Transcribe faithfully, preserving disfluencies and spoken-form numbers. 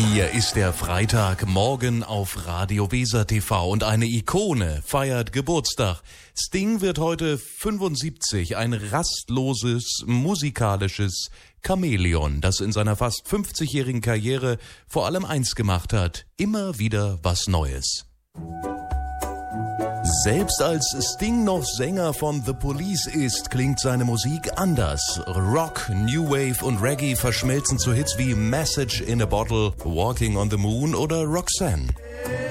Hier ist der Freitagmorgen auf Radio Weser T V und eine Ikone feiert Geburtstag. Sting wird heute fünfundsiebzig, ein rastloses, musikalisches Chamäleon, das in seiner fast fünfzigjährigen Karriere vor allem eins gemacht hat, immer wieder was Neues. Selbst als Sting noch Sänger von The Police ist, klingt seine Musik anders. Rock, New Wave und Reggae verschmelzen zu Hits wie Message in a Bottle, Walking on the Moon oder Roxanne.